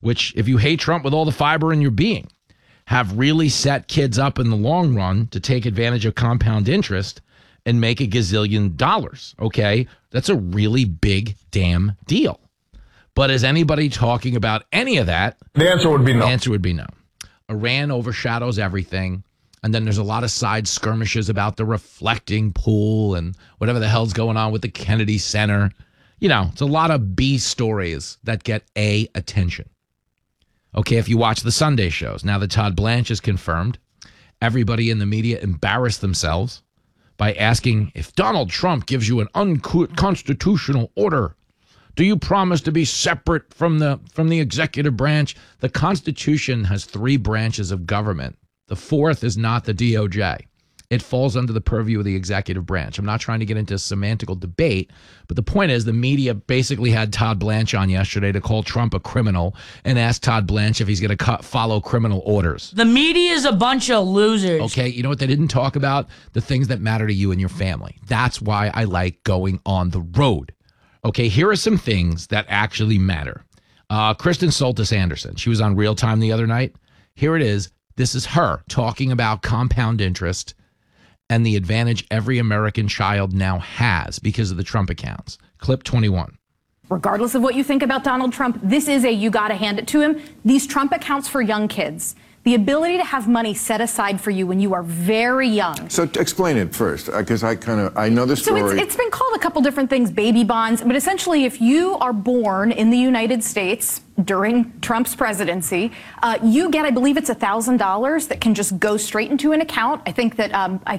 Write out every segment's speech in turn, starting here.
which if you hate Trump with all the fiber in your being, have really set kids up in the long run to take advantage of compound interest and make a gazillion dollars, okay? That's a really big damn deal. But is anybody talking about any of that? The answer would be no. The answer would be no. Iran overshadows everything. And then there's a lot of side skirmishes about the reflecting pool and whatever the hell's going on with the Kennedy Center. You know, it's a lot of B stories that get A, attention. Okay, if you watch the Sunday shows, now that Todd Blanche is confirmed, everybody in the media embarrassed themselves by asking, if Donald Trump gives you an unconstitutional order, do you promise to be separate from the executive branch? The Constitution has 3 branches of government. The 4th is not the DOJ. It falls under the purview of the executive branch. I'm not trying to get into a semantical debate, but the point is the media basically had Todd Blanche on yesterday to call Trump a criminal and ask Todd Blanche if he's going to follow criminal orders. The media is a bunch of losers. Okay, you know what they didn't talk about? The things that matter to you and your family. That's why I like going on the road. Okay, here are some things that actually matter. Kristen Soltis Anderson, she was on Real Time the other night. Here it is. This is her talking about compound interest and the advantage every American child now has because of the Trump accounts. Clip 21. Regardless of what you think about Donald Trump, this is you got to hand it to him. These Trump accounts for young kids, the ability to have money set aside for you when you are very young. So explain it first, because I know the story. So it's been called a couple different things, baby bonds, but essentially if you are born in the United States during Trump's presidency, you get, I believe it's $1,000 that can just go straight into an account. I think that I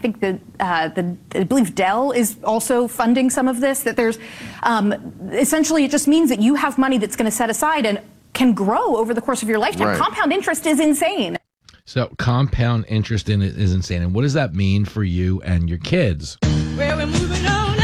believe Dell is also funding some of this. That there's essentially it just means that you have money that's going to set aside and can grow over the course of your lifetime. Right. Compound interest is insane. So compound interest in it is insane. And what does that mean for you and your kids? Well, we're moving on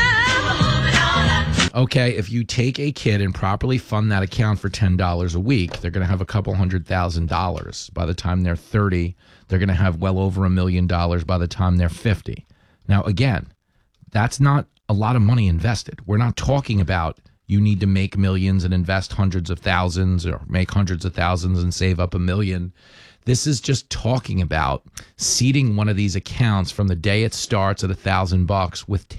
now. Okay, if you take a kid and properly fund that account for $10 a week, they're going to have a couple $100,000. By the time they're 30, they're going to have well over $1 million by the time they're 50. Now, again, that's not a lot of money invested. We're not talking about you need to make millions and invest hundreds of thousands or make hundreds of thousands and save up $1 million. This is just talking about seeding one of these accounts from the day it starts at $1,000 with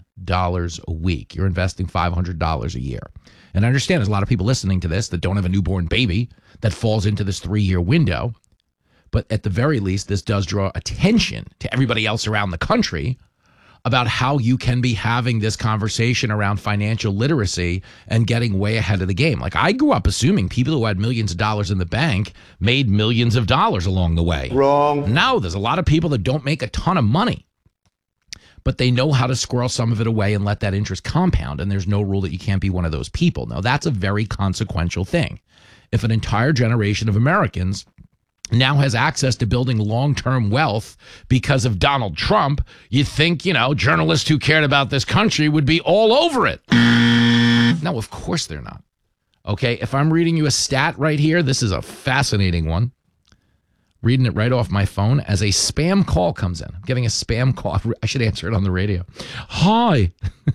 $10 a week. You're investing $500 a year. And I understand there's a lot of people listening to this that don't have a newborn baby that falls into this 3-year window. But at the very least, this does draw attention to everybody else around the country about how you can be having this conversation around financial literacy and getting way ahead of the game. Like, I grew up assuming people who had millions of dollars in the bank made millions of dollars along the way. Wrong. Now, there's a lot of people that don't make a ton of money, but they know how to squirrel some of it away and let that interest compound, and there's no rule that you can't be one of those people. Now, that's a very consequential thing. If an entire generation of Americans now has access to building long-term wealth because of Donald Trump, you think, journalists who cared about this country would be all over it. No, of course they're not. Okay, if I'm reading you a stat right here, this is a fascinating one. Reading it right off my phone as a spam call comes in. I'm getting a spam call. I should answer it on the radio. Hi.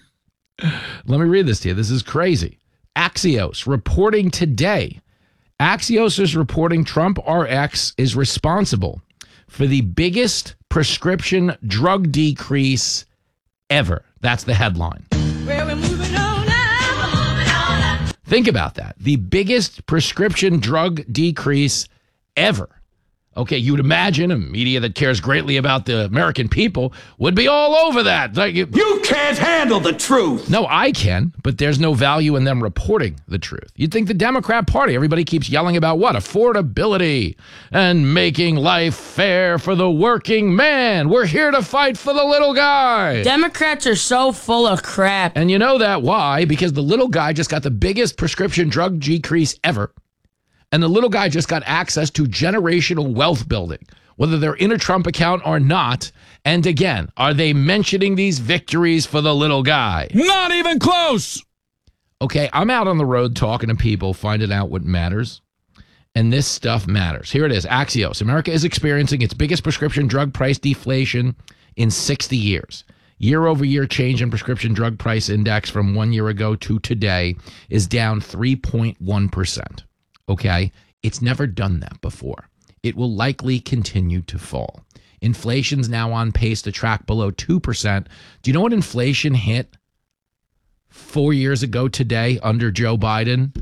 Let me read this to you. This is crazy. Axios reporting today. Axios is reporting Trump RX is responsible for the biggest prescription drug decrease ever. That's the headline. Well, we're moving on now. Think about that. The biggest prescription drug decrease ever. Okay, you would imagine a media that cares greatly about the American people would be all over that. Like, You can't handle the truth. no, I can, but there's no value in them reporting the truth. You'd think the Democrat Party, everybody keeps yelling about what? Affordability and making life fair for the working man. We're here to fight for the little guy. Democrats are so full of crap. And you know that why? Because the little guy just got the biggest prescription drug decrease ever. And the little guy just got access to generational wealth building, whether they're in a Trump account or not. And again, are they mentioning these victories for the little guy? Not even close. Okay, I'm out on the road talking to people, finding out what matters. And this stuff matters. Here it is, Axios. America is experiencing its biggest prescription drug price deflation in 60 years. Year-over-year change in prescription drug price index from 1 year ago to today is down 3.1%. Okay, It's never done that before. It will likely continue to fall. Inflation's now on pace to track below 2%. Do you know what inflation hit 4 years ago today under Joe Biden?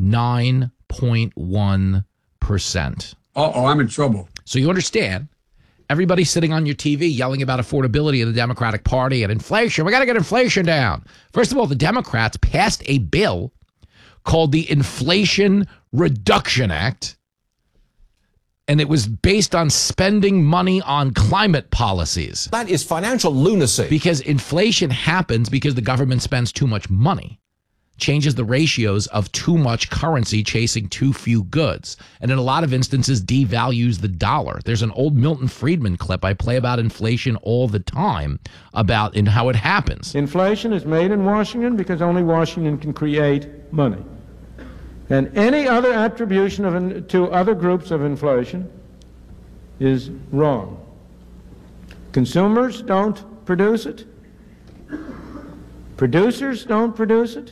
9.1%. Uh-oh, I'm in trouble. So you understand, everybody sitting on your TV yelling about affordability in the Democratic Party and inflation. We got to get inflation down. First of all, the Democrats passed a bill called the Inflation Reduction Act, and it was based on spending money on climate policies. That is financial lunacy. Because inflation happens because the government spends too much money, changes the ratios of too much currency chasing too few goods, and in a lot of instances devalues the dollar. There's an old Milton Friedman clip I play about inflation all the time about in how it happens. Inflation is made in Washington because only Washington can create money. And any other attribution to other groups of inflation is wrong. Consumers don't produce it. Producers don't produce it.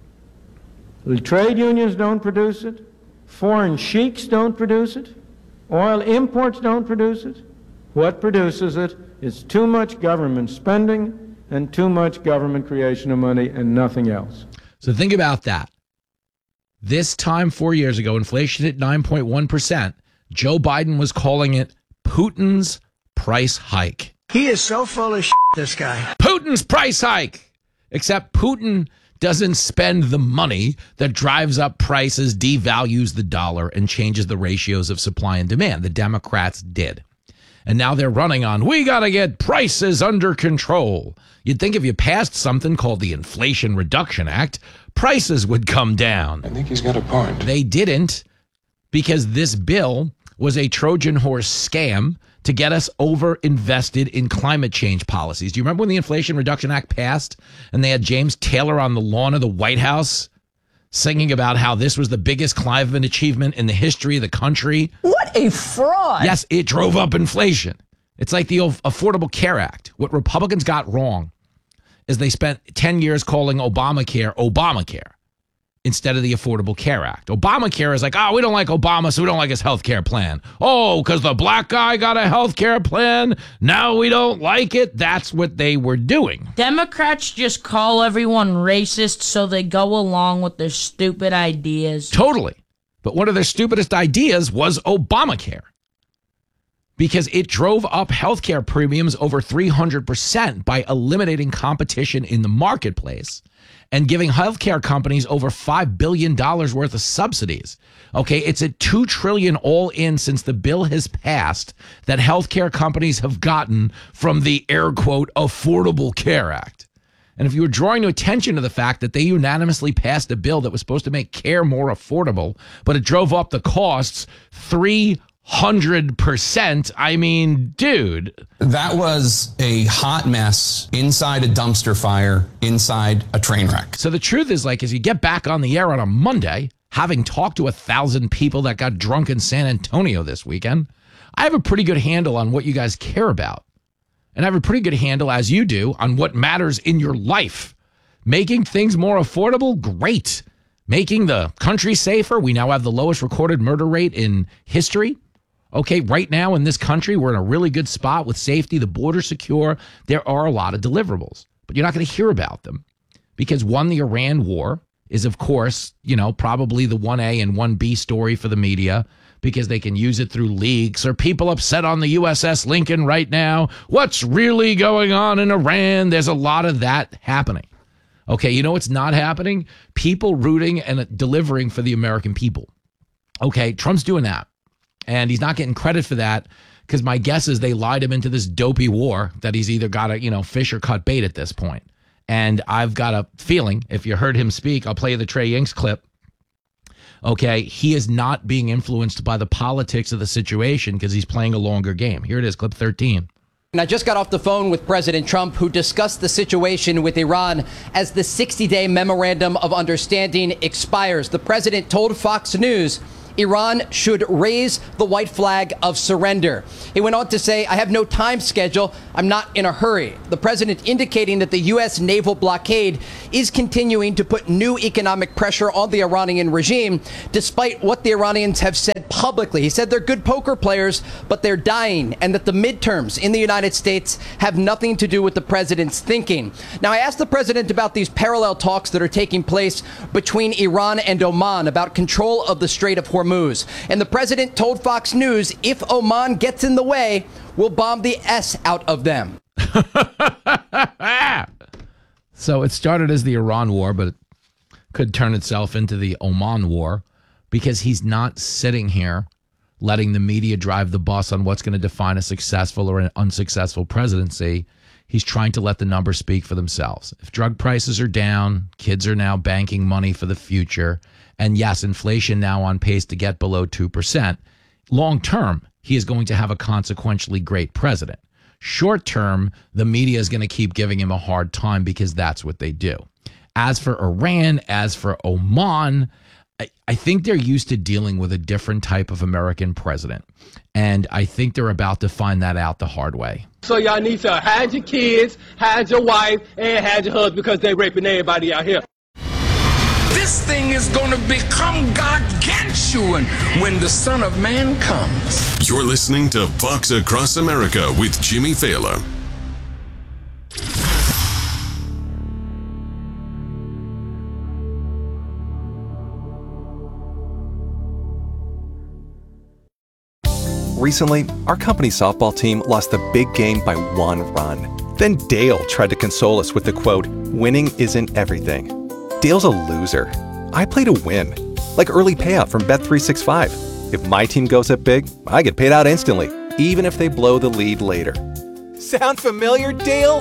The trade unions don't produce it. Foreign sheiks don't produce it. Oil imports don't produce it. What produces it is too much government spending and too much government creation of money and nothing else. So think about that. This time 4 years ago, inflation hit 9.1%. Joe Biden was calling it Putin's price hike. He is so full of shit, this guy. Putin's price hike. Except Putin doesn't spend the money that drives up prices, devalues the dollar, and changes the ratios of supply and demand. The Democrats did. And now they're running on, we got to get prices under control. You'd think if you passed something called the Inflation Reduction Act, prices would come down. I think he's got a point. They didn't, because this bill was a Trojan horse scam to get us over invested in climate change policies. Do you remember when the Inflation Reduction Act passed and they had James Taylor on the lawn of the White House singing about how this was the biggest climate achievement in the history of the country? What a fraud. Yes, it drove up inflation. It's like the Affordable Care Act. What Republicans got wrong is they spent 10 years calling Obamacare Obamacare instead of the Affordable Care Act. Obamacare is like, we don't like Obama, so we don't like his health care plan. Oh, because the black guy got a health care plan, now we don't like it. That's what they were doing. Democrats just call everyone racist so they go along with their stupid ideas. Totally. But one of their stupidest ideas was Obamacare, because it drove up healthcare premiums over 300% by eliminating competition in the marketplace and giving healthcare companies over $5 billion worth of subsidies. Okay, it's at $2 trillion all in since the bill has passed that healthcare companies have gotten from the air quote Affordable Care Act. And if you were drawing attention to the fact that they unanimously passed a bill that was supposed to make care more affordable, but it drove up the costs 300%. I mean, dude. That was a hot mess inside a dumpster fire, inside a train wreck. So the truth is, like, as you get back on the air on a Monday, having talked to 1,000 people that got drunk in San Antonio this weekend, I have a pretty good handle on what you guys care about. And I have a pretty good handle, as you do, on what matters in your life. Making things more affordable? Great. Making the country safer? We now have the lowest recorded murder rate in history. Okay, right now in this country, we're in a really good spot with safety, the border secure. There are a lot of deliverables, but you're not going to hear about them because, one, the Iran war is, of course, probably the 1A and 1B story for the media because they can use it through leaks. Are people upset on the USS Lincoln right now? What's really going on in Iran? There's a lot of that happening. Okay, you know what's not happening? People rooting and delivering for the American people. Okay, Trump's doing that. And he's not getting credit for that because my guess is they lied him into this dopey war that he's either got to, fish or cut bait at this point. And I've got a feeling, if you heard him speak, I'll play you the Trey Yingst clip. Okay, he is not being influenced by the politics of the situation because he's playing a longer game. Here it is, clip 13. And I just got off the phone with President Trump, who discussed the situation with Iran as the 60-day memorandum of understanding expires. The president told Fox News Iran should raise the white flag of surrender. He went on to say, I have no time schedule. I'm not in a hurry. The president indicating that the U.S. naval blockade is continuing to put new economic pressure on the Iranian regime, despite what the Iranians have said publicly. He said they're good poker players, but they're dying, and that the midterms in the United States have nothing to do with the president's thinking. Now, I asked the president about these parallel talks that are taking place between Iran and Oman about control of the Strait of Hormuz. And the president told Fox News, if Oman gets in the way, we'll bomb the S out of them. So it started as the Iran war, but it could turn itself into the Oman war, because he's not sitting here letting the media drive the bus on what's going to define a successful or an unsuccessful presidency. He's trying to let the numbers speak for themselves. If drug prices are down, kids are now banking money for the future, and yes, inflation now on pace to get below 2%, long term, he is going to have a consequentially great president. Short term, the media is going to keep giving him a hard time because that's what they do. As for Iran, as for Oman, I think they're used to dealing with a different type of American president. And I think they're about to find that out the hard way. So y'all need to hide your kids, hide your wife, and hide your husband because they raping everybody out here. This thing is going to become gargantuan when the Son of Man comes. You're listening to Fox Across America with Jimmy Failla. Recently, our company's softball team lost the big game by 1 run. Then Dale tried to console us with the quote, "Winning isn't everything." Dale's a loser. I play to win. Like early payout from Bet365. If my team goes up big, I get paid out instantly, even if they blow the lead later. Sound familiar, Dale?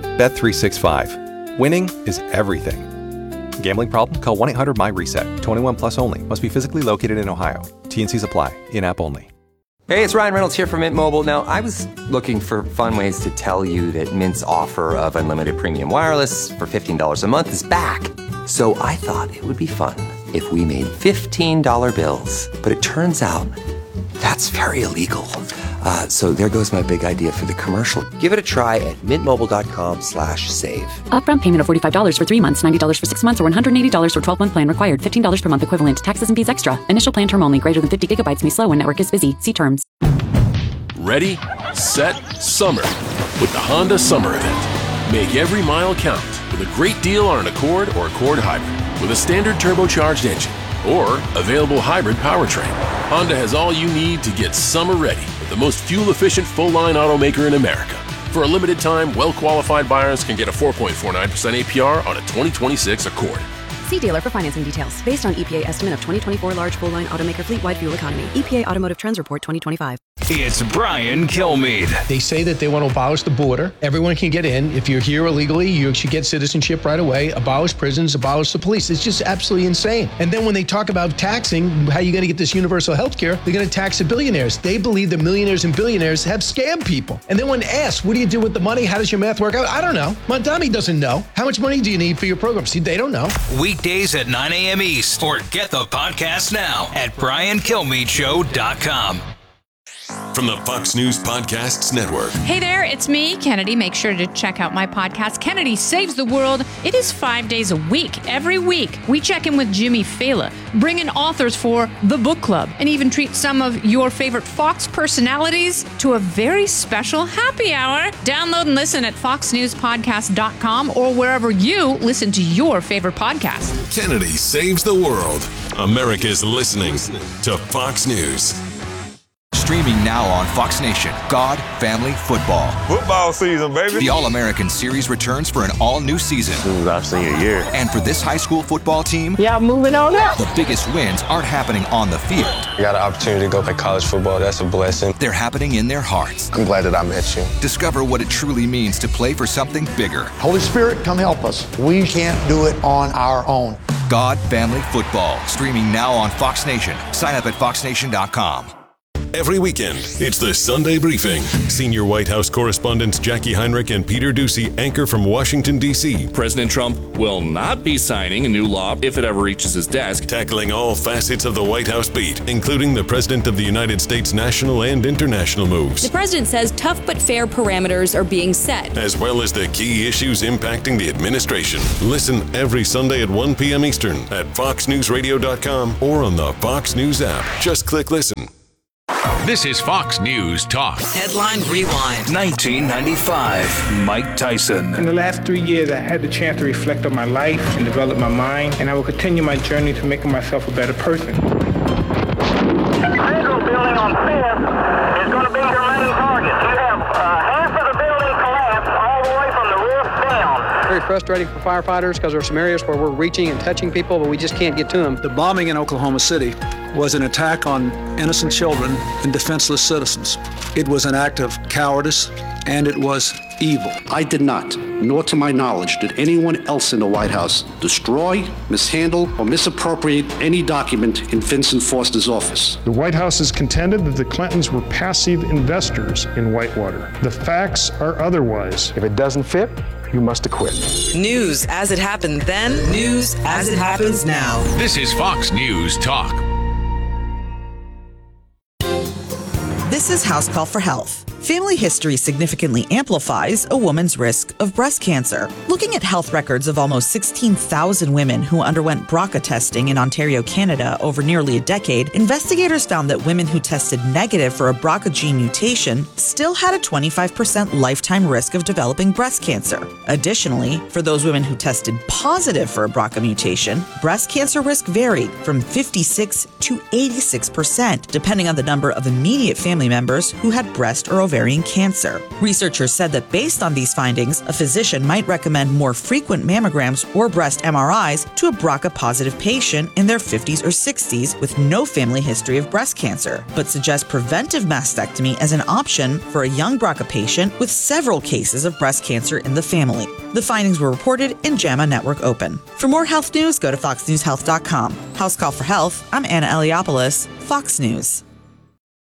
Bet365. Winning is everything. Gambling problem? Call 1-800-MY-RESET. 21 plus only. Must be physically located in Ohio. T&Cs apply. In-app only. Hey, it's Ryan Reynolds here from Mint Mobile. Now, I was looking for fun ways to tell you that Mint's offer of unlimited premium wireless for $15 a month is back. So I thought it would be fun if we made $15 bills. But it turns out that's very illegal. So there goes my big idea for the commercial. Give it a try at mintmobile.com/save. Upfront payment of $45 for 3 months, $90 for 6 months, or $180 for 12-month plan required. $15 per month equivalent. Taxes and fees extra. Initial plan term only. Greater than 50 gigabytes may slow when network is busy. See terms. Ready, set, summer with the Honda Summer Event. Make every mile count with a great deal on an Accord or Accord Hybrid with a standard turbocharged engine or available hybrid powertrain. Honda has all you need to get summer ready with the most fuel-efficient full-line automaker in America. For a limited time, well-qualified buyers can get a 4.49% APR on a 2026 Accord. See dealer for financing details. Based on EPA estimate of 2024 large full-line automaker fleet-wide fuel economy. EPA Automotive Trends Report 2025. It's Brian Kilmeade. They say that they want to abolish the border. Everyone can get in. If you're here illegally, you should get citizenship right away. Abolish prisons, abolish the police. It's just absolutely insane. And then when they talk about taxing, how you're going to get this universal health care, they're going to tax the billionaires. They believe the millionaires and billionaires have scammed people. And then when asked, what do you do with the money? How does your math work out? I don't know. Mondami doesn't know. How much money do you need for your program? See, they don't know. Weekdays at 9 a.m. East. Or get the podcast now at BrianKilmeadeShow.com. From the Fox News Podcasts Network. Hey there, it's me, Kennedy. Make sure to check out my podcast, Kennedy Saves the World. It is 5 days a week. Every week, we check in with Jimmy Failla, bring in authors for the book club, and even treat some of your favorite Fox personalities to a very special happy hour. Download and listen at foxnewspodcast.com or wherever you listen to your favorite podcast. Kennedy Saves the World. America's listening to Fox News. Streaming now on Fox Nation, God, Family, Football. Football season, baby. The All-American Series returns for an all-new season. This is our senior year. And for this high school football team, y'all moving on up. The biggest wins aren't happening on the field. I got an opportunity to go play college football. That's a blessing. They're happening in their hearts. I'm glad that I met you. Discover what it truly means to play for something bigger. Holy Spirit, come help us. We can't do it on our own. God, Family, Football. Streaming now on Fox Nation. Sign up at foxnation.com. Every weekend, it's the Sunday Briefing. Senior White House correspondents Jackie Heinrich and Peter Doocy anchor from Washington, D.C. President Trump will not be signing a new law if it ever reaches his desk. Tackling all facets of the White House beat, including the President of the United States national and international moves. The president says tough but fair parameters are being set, as well as the key issues impacting the administration. Listen every Sunday at 1 p.m. Eastern at foxnewsradio.com or on the Fox News app. Just click listen. This is Fox News Talk. Headline Rewind. 1995. Mike Tyson. In the last 3 years, I had the chance to reflect on my life and develop my mind, and I will continue my journey to making myself a better person. Federal building on 5th is going to be your main target. You have half of the building collapsed all the way from the roof down. Very frustrating for firefighters because there are some areas where we're reaching and touching people, but we just can't get to them. The bombing in Oklahoma City was an attack on innocent children and defenseless citizens. It was an act of cowardice, and it was evil. I did not, nor to my knowledge, did anyone else in the White House destroy, mishandle, or misappropriate any document in Vincent Foster's office. The White House has contended that the Clintons were passive investors in Whitewater. The facts are otherwise. If it doesn't fit, you must acquit. News as it happened then, news as it happens now. This is Fox News Talk. This is House Call for Health. Family history significantly amplifies a woman's risk of breast cancer. Looking at health records of almost 16,000 women who underwent BRCA testing in Ontario, Canada over nearly a decade, investigators found that women who tested negative for a BRCA gene mutation still had a 25% lifetime risk of developing breast cancer. Additionally, for those women who tested positive for a BRCA mutation, breast cancer risk varied from 56 to 86%, depending on the number of immediate family members who had breast or ovarian cancer. Researchers said that based on these findings, a physician might recommend more frequent mammograms or breast MRIs to a BRCA-positive patient in their 50s or 60s with no family history of breast cancer, but suggest preventive mastectomy as an option for a young BRCA patient with several cases of breast cancer in the family. The findings were reported in JAMA Network Open. For more health news, go to foxnewshealth.com. House Call for Health, I'm Anna Eliopoulos, Fox News.